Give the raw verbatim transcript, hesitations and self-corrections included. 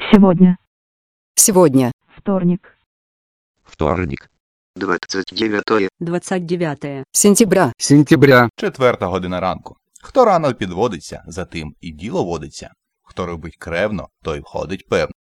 Сегодня. Сегодня. Вторник. Вторник. двадцать девятое. двадцять дев'яте Сентября. Сентября. Четверта година ранку. Хто рано підводиться, за тим і діло водиться. Хто робить кревно, той входить певно.